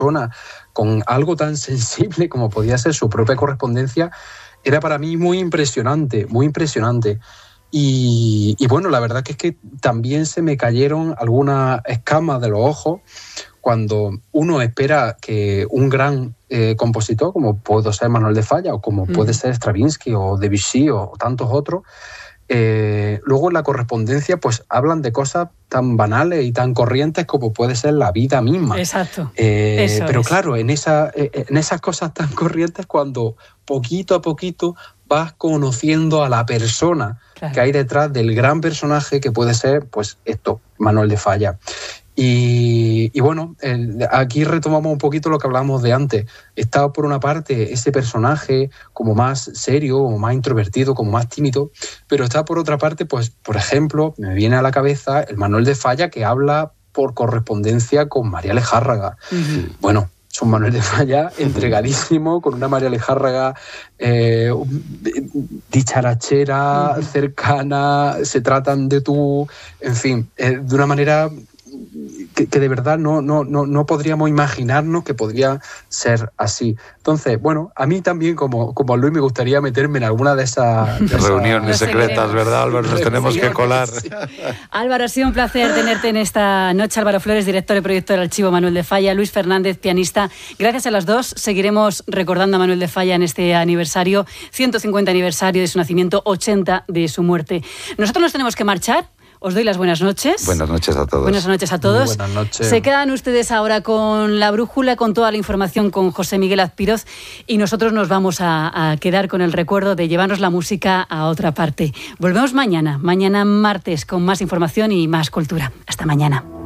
persona con algo tan sensible como podía ser su propia correspondencia, era para mí muy impresionante, muy impresionante. Y bueno, la verdad que es que también se me cayeron algunas escamas de los ojos cuando uno espera que un gran compositor, como puede ser Manuel de Falla, o como puede ser Stravinsky, o Debussy, o tantos otros, luego en la correspondencia pues hablan de cosas tan banales y tan corrientes como puede ser la vida misma. Exacto. Pero claro, en esas cosas tan corrientes, cuando poquito a poquito vas conociendo a la persona que hay detrás del gran personaje que puede ser, pues esto, Manuel de Falla. Y bueno, aquí retomamos un poquito lo que hablábamos de antes. Está por una parte ese personaje como más serio, como más introvertido, como más tímido, pero está por otra parte, pues por ejemplo, me viene a la cabeza el Manuel de Falla que habla por correspondencia con María Lejárraga. Bueno, es un Manuel de Falla entregadísimo, con una María Lejárraga dicharachera, cercana, se tratan de tú, en fin, de una manera que de verdad no podríamos imaginarnos que podría ser así. Entonces, bueno, a mí también como Luis me gustaría meterme en alguna de esas reuniones secretas, ¿verdad, Álvaro? Nos tenemos que colar. Sí. Álvaro, ha sido un placer tenerte en esta noche. Álvaro Flores, director y productor del Archivo Manuel de Falla, Luis Fernández, pianista. Gracias a las dos. Seguiremos recordando a Manuel de Falla en este aniversario, 150 aniversario de su nacimiento, 80 de su muerte. Nosotros nos tenemos que marchar. Os doy las buenas noches. Buenas noches a todos. Buenas noches a todos. Buenas noches. Se quedan ustedes ahora con la brújula, con toda la información con José Miguel Azpiroz, y nosotros nos vamos a quedar con el recuerdo de llevarnos la música a otra parte. Volvemos mañana martes, con más información y más cultura. Hasta mañana.